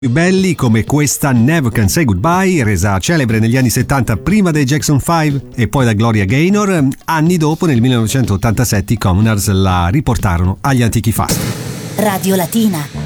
belli come questa Never Can Say Goodbye, resa celebre negli anni 70 prima dei Jackson 5 e poi da Gloria Gaynor. Anni dopo, nel 1987, i Commoners la riportarono agli antichi fasti. Radio Latina.